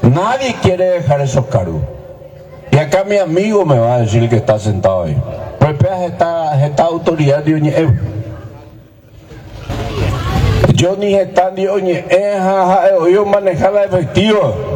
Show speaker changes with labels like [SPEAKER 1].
[SPEAKER 1] Nadie quiere dejar esos cargos. Y acá mi amigo me va a decir que está sentado ahí. Pues esta autoridad de Oñe. Yo ni están de Oñe. Yo manejar la efectiva.